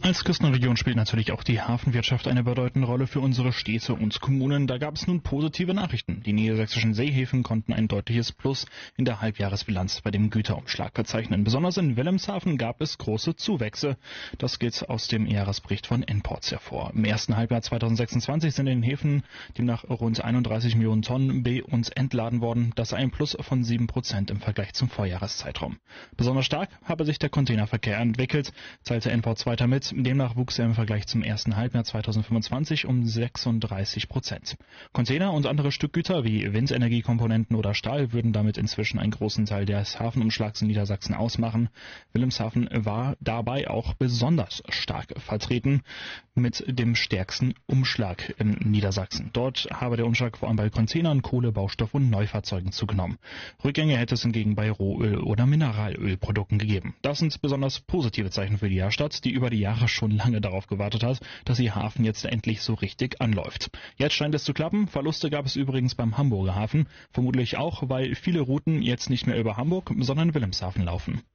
Als Küstenregion spielt natürlich auch die Hafenwirtschaft eine bedeutende Rolle für unsere Städte und Kommunen. Da gab es nun positive Nachrichten. Die niedersächsischen Seehäfen konnten ein deutliches Plus in der Halbjahresbilanz bei dem Güterumschlag verzeichnen. Besonders in Wilhelmshaven gab es große Zuwächse. Das geht aus dem Jahresbericht von N-Ports hervor. Im ersten Halbjahr 2026 sind in den Häfen demnach rund 31 Millionen Tonnen be- und entladen worden. Das sei ein Plus von 7% im Vergleich zum Vorjahreszeitraum. Besonders stark habe sich der Containerverkehr entwickelt, teilte N-Ports weiter mit. Demnach wuchs er im Vergleich zum ersten Halbjahr 2025 um 36%. Container und andere Stückgüter wie Windenergiekomponenten oder Stahl würden damit inzwischen einen großen Teil des Hafenumschlags in Niedersachsen ausmachen. Wilhelmshaven war dabei auch besonders stark vertreten mit dem stärksten Umschlag in Niedersachsen. Dort habe der Umschlag vor allem bei Containern, Kohle, Baustoff und Neufahrzeugen zugenommen. Rückgänge hätte es hingegen bei Rohöl- oder Mineralölprodukten gegeben. Das sind besonders positive Zeichen für die Stadt, die über die Jahre schon lange darauf gewartet hat, dass ihr Hafen jetzt endlich so richtig anläuft. Jetzt scheint es zu klappen. Verluste gab es übrigens beim Hamburger Hafen. Vermutlich auch, weil viele Routen jetzt nicht mehr über Hamburg, sondern Wilhelmshaven laufen.